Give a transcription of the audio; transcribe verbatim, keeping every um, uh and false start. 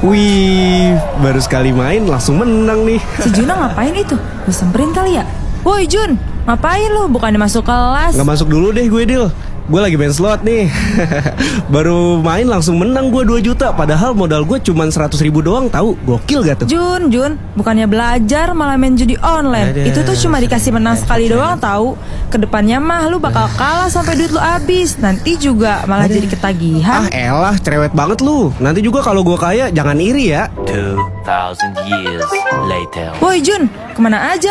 Wih, baru sekali main langsung menang nih. Si Juna ngapain itu? Gue samperin kali ya. Woi Jun, ngapain lu? Bukannya masuk kelas? Nggak masuk dulu deh gue, Dil. Gue lagi main slot nih. Baru main langsung menang gue dua juta. Padahal modal gue cuma seratus ribu doang, tahu? Gokil gak tuh? Jun, Jun, bukannya belajar malah main judi online. Ada. Itu tuh cuma dikasih menang sekali doang, tahu? Kedepannya mah lu bakal kalah sampai duit lu habis. Nanti juga malah Ada. jadi ketagihan. Ah elah, cerewet banget lu. Nanti juga kalau gue kaya jangan iri ya. Two thousand years later. Woi Jun, kemana aja